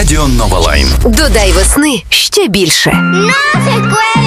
Радіо Нова Лайн. Додай весни ще більше. No se puede